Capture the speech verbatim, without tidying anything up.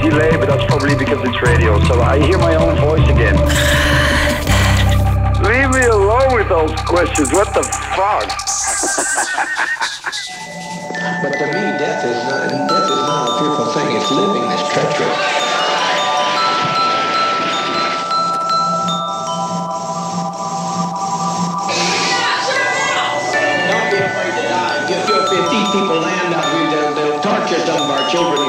delay, but that's probably because it's radio. So I hear my own voice again. Leave me alone with those questions. What the fuck? But to me, death is not death is not a fearful thing. It's living that's treacherous. Don't be afraid to die. If, if these people land out here, they'll, they'll torture some of our children